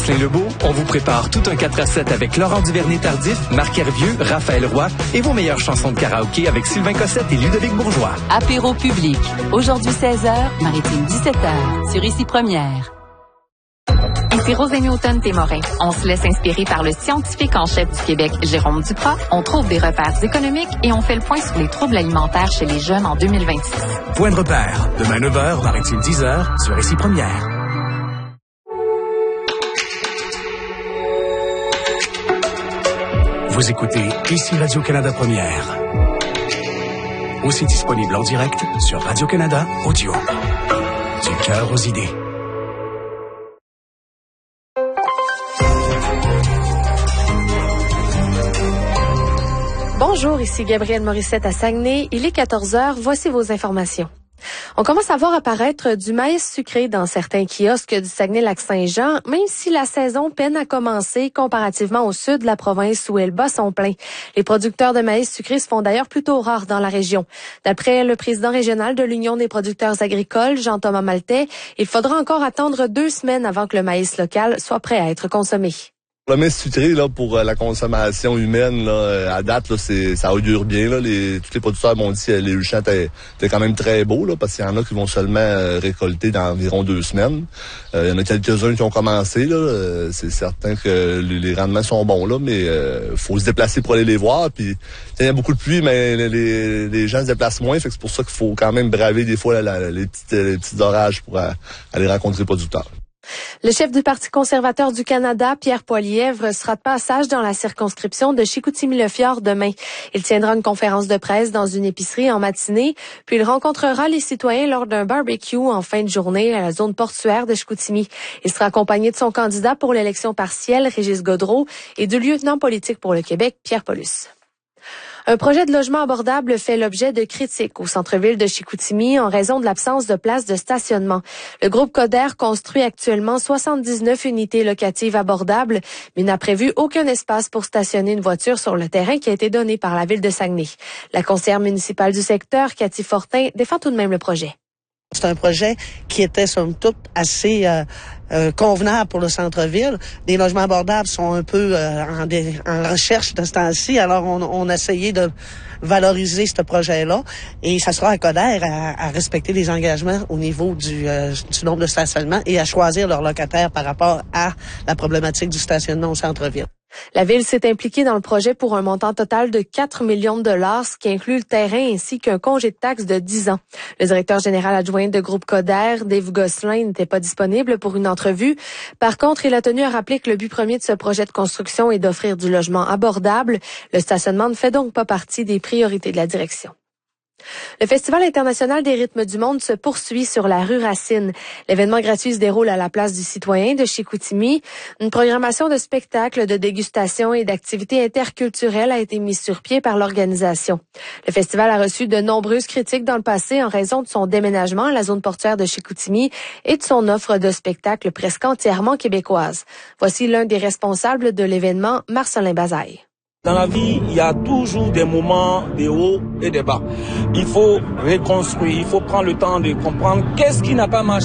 Jocelyn-Lebeau, on vous prépare tout un 4-7 avec Laurent Duvernay-Tardif, Marc Hervieux, Raphaël Roy et vos meilleures chansons de karaoké avec Sylvain Cossette et Ludovic Bourgeois. Apéro public. Aujourd'hui 16h, Maritime 17h. Sur Ici Première. Ici Rosémie Automne-Témorin. On se laisse inspirer par le scientifique en chef du Québec, Jérôme Duprat. On trouve des repères économiques et on fait le point sur les troubles alimentaires chez les jeunes en 2026. Point de repère. Demain 9h, Maritime 10h, sur Ici Première. Vous écoutez Ici Radio-Canada Première. Aussi disponible en direct sur Radio-Canada Audio. Du cœur aux idées. Bonjour, ici Gabrielle Morissette à Saguenay. Il est 14h, voici vos informations. On commence à voir apparaître du maïs sucré dans certains kiosques du Saguenay-Lac-Saint-Jean, même si la saison peine à commencer comparativement au sud de la province où elle bat son plein. Les producteurs de maïs sucré se font d'ailleurs plutôt rares dans la région. D'après le président régional de l'Union des producteurs agricoles, Jean-Thomas Maltais, il faudra encore attendre 2 semaines avant que le maïs local soit prêt à être consommé. Le maïs sucré là pour la consommation humaine là, à date là, ça augure bien là. Tous les producteurs m'ont dit que les ruchants étaient quand même très beaux là, parce qu'il y en a qui vont seulement récolter dans environ 2 semaines. Il y en a quelques-uns qui ont commencé là. C'est certain que les rendements sont bons là, mais faut se déplacer pour aller les voir. Puis il y a beaucoup de pluie, mais les gens se déplacent moins, fait que c'est pour ça qu'il faut quand même braver des fois les petits orages pour aller rencontrer les producteurs. Le chef du Parti conservateur du Canada, Pierre Poilievre, sera de passage dans la circonscription de Chicoutimi-Le-Fjord demain. Il tiendra une conférence de presse dans une épicerie en matinée, puis il rencontrera les citoyens lors d'un barbecue en fin de journée à la zone portuaire de Chicoutimi. Il sera accompagné de son candidat pour l'élection partielle, Régis Gaudreault, et du lieutenant politique pour le Québec, Pierre Paulus. Un projet de logement abordable fait l'objet de critiques au centre-ville de Chicoutimi en raison de l'absence de places de stationnement. Le groupe Coder construit actuellement 79 unités locatives abordables, mais n'a prévu aucun espace pour stationner une voiture sur le terrain qui a été donné par la ville de Saguenay. La conseillère municipale du secteur, Cathy Fortin, défend tout de même le projet. C'est un projet qui était, somme toute, assez convenable pour le centre-ville. Les logements abordables sont un peu en recherche de ce temps-ci, alors on a essayé de valoriser ce projet-là et ça sera à Coder à respecter les engagements au niveau du nombre de stationnements et à choisir leurs locataires par rapport à la problématique du stationnement au centre-ville. La ville s'est impliquée dans le projet pour un montant total de 4 millions de dollars, ce qui inclut le terrain ainsi qu'un congé de taxes de 10 ans. Le directeur général adjoint de Groupe Coder, Dave Gosselin, n'était pas disponible pour une entrevue. Par contre, il a tenu à rappeler que le but premier de ce projet de construction est d'offrir du logement abordable. Le stationnement ne fait donc pas partie des priorités de la direction. Le Festival international des rythmes du monde se poursuit sur la rue Racine. L'événement gratuit se déroule à la place du citoyen de Chicoutimi. Une programmation de spectacles, de dégustation et d'activités interculturelles a été mise sur pied par l'organisation. Le festival a reçu de nombreuses critiques dans le passé en raison de son déménagement à la zone portuaire de Chicoutimi et de son offre de spectacles presque entièrement québécoise. Voici l'un des responsables de l'événement, Marcelin Bazaille. Dans la vie, il y a toujours des moments de haut et de bas. Il faut reconstruire, il faut prendre le temps de comprendre qu'est-ce qui n'a pas marché.